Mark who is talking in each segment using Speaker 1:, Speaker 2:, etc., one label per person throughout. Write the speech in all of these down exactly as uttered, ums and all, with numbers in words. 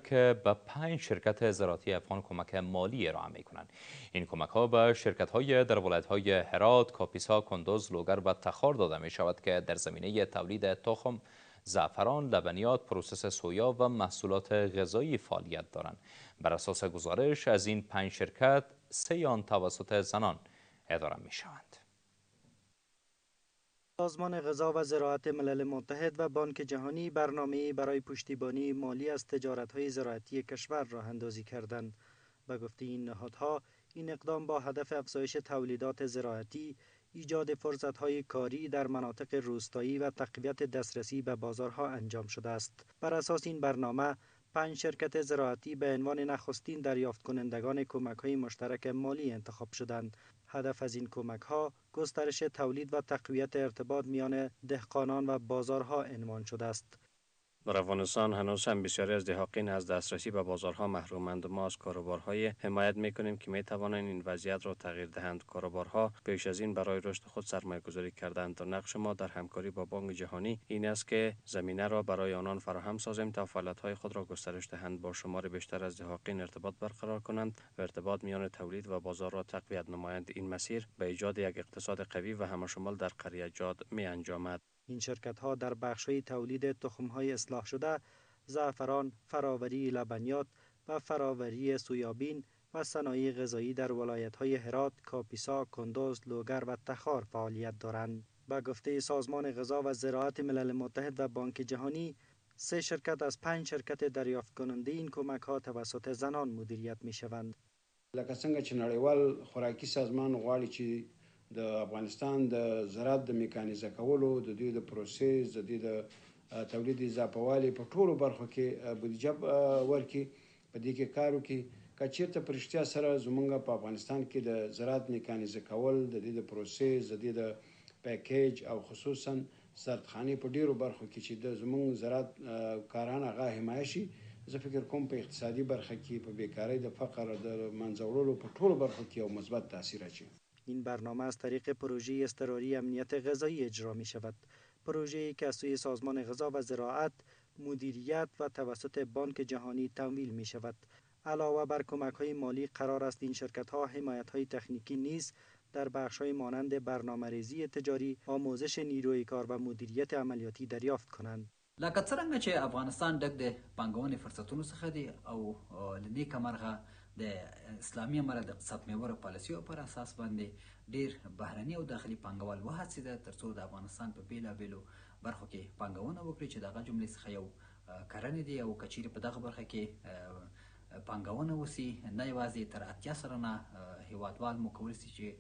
Speaker 1: که به پنج شرکت زراعتی افغان کمک مالی ارائه می کنند. این کمک ها به شرکت های در ولایت های هرات، کاپیسا، کندوز، لوگر و تخار داده می شود که در زمینه تولید تخم، زعفران، لبنیات، پروسس سویا و محصولات غذایی فعالیت دارند. بر اساس گزارش از این پنج شرکت، سه آن توسط زنان اداره می شوند.
Speaker 2: سازمان غذا و زراعت ملل متحد و بانک جهانی برنامه‌ای برای پشتیبانی مالی از تجارت‌های زراعتی کشور راه اندازی کردند. به گفته این نهادها، این اقدام با هدف افزایش تولیدات زراعتی، ایجاد فرصت‌های کاری در مناطق روستایی و تقویت دسترسی به بازارها انجام شده است. بر اساس این برنامه، پنج شرکت زراعتی به عنوان نخستین دریافت کنندگان کمک‌های مشترک مالی انتخاب شدند. هدف از این کمک‌ها گسترش تولید و تقویت ارتباط میان دهقانان و بازارها عنوان شده است.
Speaker 3: در افغانستان هنوز هم بسیاری از دهقان از دسترسی به بازارها محرومند و ما از کاروبارهای حمایت میکنیم که می توانند این وضعیت را تغییر دهند. کاروبارها پیش از این برای رشد خود سرمایه گذاری کردند و نقش ما در همکاری با بانک جهانی این است که زمینه را برای آنان فراهم سازیم تا فعالیت‌های خود را گسترش دهند، با شمار بیشتر از دهقان ارتباط برقرار کنند و ارتباط میان تولید و بازار را تقویت نمایند. این مسیر به ایجاد یک اقتصاد قوی و همشمول در قریه جات می انجامد.
Speaker 2: این شرکت‌ها در بخش‌های تولید تخم‌های اصلاح شده، زعفران، فراوری لبنیات و فراوری سویابین و صنایع غذایی در ولایت‌های هرات، کاپیسا، کندوز، لوگر و تخار فعالیت دارند. به گفته سازمان غذا و زراعت ملل متحد و بانک جهانی، سه شرکت از پنج شرکت دریافت کننده این کمک‌ها توسط زنان مدیریت می‌شوند.
Speaker 4: لکه څنګه چې نړیوال خوراکي سازمان غواړي چې د افغانستان د زراعت د میکانیزه کولو، د دوی د پروسس، د دوی د تولید اضافه والي په ټولو برخو کې بودیجه ورکړي، په دې کې کار وکړي. که چېرته په رښتیا سره زموږ په افغانستان کې د زراعت میکانیزه کول، د دې د پروسس، د دې د پیکیج او خصوصا سردخانې په ډیرو برخو کې چې د زموږ زراعت کاران هغه حمایه شي، زه فکر کوم په اقتصادي برخه کې، په بیکاری، د فقر د منځه وړلو په ټولو برخو کې یو مثبت تاثیر اچوي.
Speaker 2: این برنامه از طریق پروژه اضطراری امنیت غذایی اجرا می شود. پروژه‌ای که از سوی سازمان غذا و زراعت مدیریت و توسط بانک جهانی تمویل می شود. علاوه بر کمک‌های مالی، قرار است این شرکت‌ها حمایت‌های تکنیکی نیز در بخش‌های مانند برنامه‌ریزی تجاری، آموزش نیروی کار و مدیریت عملیاتی دریافت کنند.
Speaker 5: لکه څرنګه چې افغانستان ډک د پانګونې فرصتونو څخه دی او له دې کمرغه د اسلامي امارت اقتصاد محور پالیسیو پر اساس باندې ډیر بهرني او داخلي پانګوال وهڅېده ترڅو د افغانستان په بیلابیلو برخو کې پانګونه وکړي چې دغه جملې څخه یو کرنې دی او که چیرې په دغه برخه کې پانګونه وسي، نه یوازې تر اتیا سلنه هیوادوال مو کولی شي چې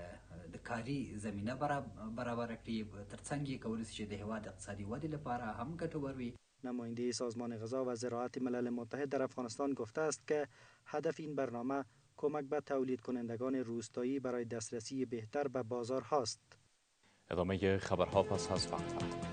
Speaker 5: د کاري زمینه برابر کړي، ترڅنګ یې کولی شي چې د هیواد اقتصادي ودې لپاره هم ګټور وي.
Speaker 2: نماینده سازمان غذا و زراعت ملل متحد در افغانستان گفته است که هدف این برنامه کمک به تولید کنندگان روستایی برای دسترسی بهتر به بازار هاست.
Speaker 1: ادامه خبرها پس از وقفه.